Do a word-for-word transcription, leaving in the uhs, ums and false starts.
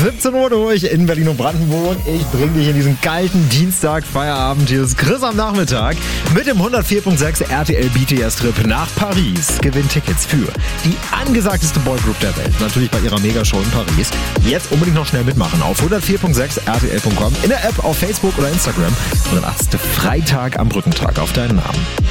siebzehn Uhr durch in Berlin und Brandenburg. Ich bringe dich in diesen kalten Dienstag Feierabend. Hier ist Chris am Nachmittag mit dem hundertvier Komma sechs R T L B T S-Trip nach Paris. Gewinn Tickets für die angesagteste Boygroup der Welt. Natürlich bei ihrer Megashow in Paris. Jetzt unbedingt noch schnell mitmachen auf hundertvier Komma sechs R T L Punkt com, in der App, auf Facebook oder Instagram. Und dann achtest Freitag am Brückentag auf deinen Namen.